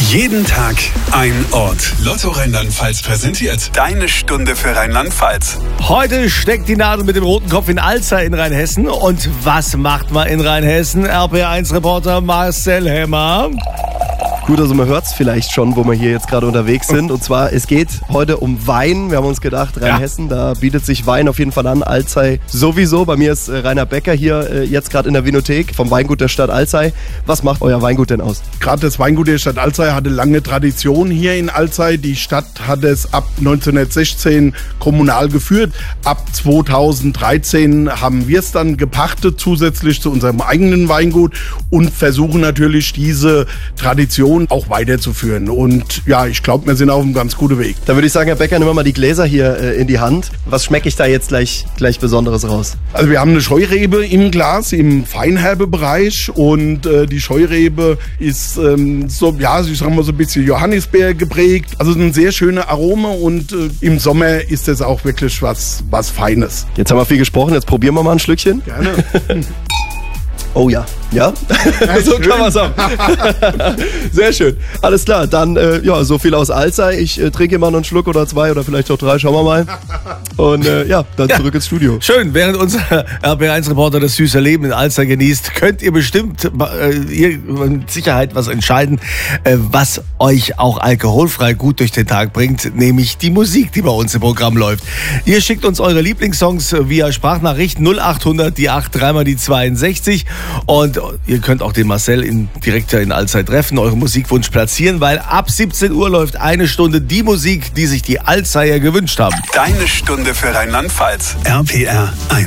Jeden Tag ein Ort. Lotto Rheinland-Pfalz präsentiert deine Stunde für Rheinland-Pfalz. Heute steckt die Nadel mit dem roten Kopf in Alzey in Rheinhessen. Und was macht man in Rheinhessen? RPR1-Reporter Marcel Hemmer. Gut, also man hört es vielleicht schon, wo wir hier jetzt gerade unterwegs sind. Und zwar, es geht heute um Wein. Wir haben uns gedacht, Rheinhessen, da bietet sich Wein auf jeden Fall an. Alzey sowieso. Bei mir ist Rainer Becker hier jetzt gerade in der Vinothek vom Weingut der Stadt Alzey. Was macht euer Weingut denn aus? Gerade das Weingut der Stadt Alzey hatte lange Tradition hier in Alzey. Die Stadt hat es ab 1916 kommunal geführt. Ab 2013 haben wir es dann gepachtet, zusätzlich zu unserem eigenen Weingut, und versuchen natürlich diese Tradition auch weiterzuführen. Und ja, ich glaube, wir sind auf einem ganz guten Weg. Da würde ich sagen, Herr Becker, nehmen wir mal die Gläser hier in die Hand. Was schmecke ich da jetzt gleich Besonderes raus? Also wir haben eine Scheurebe im Glas, im Feinherbebereich, und die Scheurebe ist so ein bisschen Johannisbeer geprägt. Also ein sehr schöner Aroma, und im Sommer ist es auch wirklich was Feines. Jetzt haben wir viel gesprochen, jetzt probieren wir mal ein Schlückchen. Gerne. Oh ja. Ja? So kann man es haben. Sehr schön. Alles klar, dann so viel aus Alzey. Ich trinke immer noch einen Schluck oder zwei oder vielleicht auch drei, schauen wir mal. Und dann zurück ins Studio. Schön, während unser RPR1-Reporter das süße Leben in Alzey genießt, könnt ihr bestimmt mit Sicherheit was entscheiden, was euch auch alkoholfrei gut durch den Tag bringt, nämlich die Musik, die bei uns im Programm läuft. Ihr schickt uns eure Lieblingssongs via Sprachnachricht 0800 die 8 3 mal die 62, und ihr könnt auch den Marcel direkt in Alzey treffen, euren Musikwunsch platzieren, weil ab 17 Uhr läuft eine Stunde die Musik, die sich die Alzeyer gewünscht haben. Deine Stunde für Rheinland-Pfalz. RPR 1.